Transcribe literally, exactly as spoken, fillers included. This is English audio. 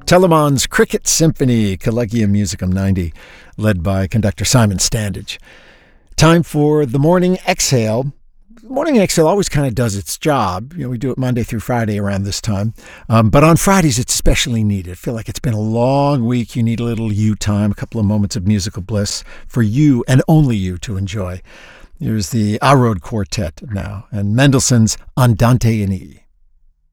Telemann's Cricket Symphony, Collegium Musicum ninety, led by conductor Simon Standage. Time for the Morning Exhale. Morning Exhale always kind of does its job. You know, we do it Monday through Friday around this time. Um, but on Fridays, it's especially needed. I feel like it's been a long week. You need a little you time, a couple of moments of musical bliss for you and only you to enjoy. Here's the Arod Quartet now, and Mendelssohn's Andante in E.